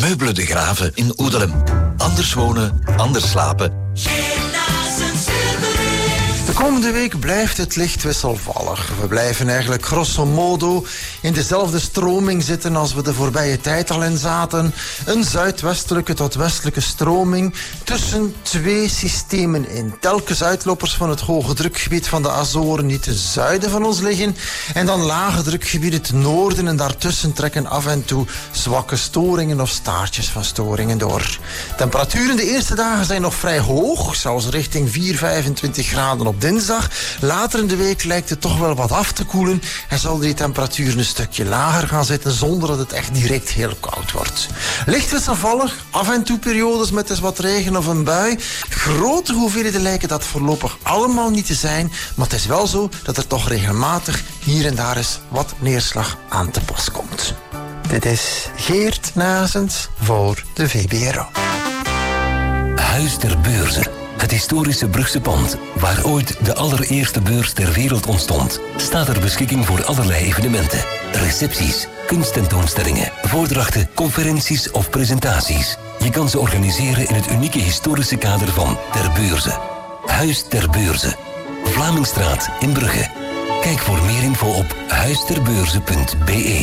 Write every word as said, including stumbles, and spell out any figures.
Meubelen de Graven in Oedelem. Anders wonen, anders slapen. De komende week blijft het licht wisselvallig. We blijven eigenlijk grosso modo in dezelfde stroming zitten als we de voorbije tijd al in zaten. Een zuidwestelijke tot westelijke stroming tussen twee systemen in. Telkens uitlopers van het hoge drukgebied van de Azoren die ten zuiden van ons liggen. En dan lage drukgebieden ten noorden en daartussen trekken af en toe zwakke storingen of staartjes van storingen door. Temperaturen de eerste dagen zijn nog vrij hoog, zelfs richting vier, vijfentwintig graden op dinsdag. Later in de week lijkt het toch wel wat af te koelen en zal die temperatuur een stukje lager gaan zitten zonder dat het echt direct heel koud wordt. Licht wisselvallig, af en toe periodes met eens wat regen of een bui. Grote hoeveelheden lijken dat voorlopig allemaal niet te zijn, maar het is wel zo dat er toch regelmatig hier en daar eens wat neerslag aan te pas komt. Dit is Geert Nazens voor de V B R O. Huis ter Beurze. Het historische Brugse pand, waar ooit de allereerste beurs ter wereld ontstond, staat ter beschikking voor allerlei evenementen. Recepties, kunsttentoonstellingen, voordrachten, conferenties of presentaties. Je kan ze organiseren in het unieke historische kader van Ter Beurze. Huis ter Beurze. Vlamingstraat in Brugge. Kijk voor meer info op huisterbeurze punt be.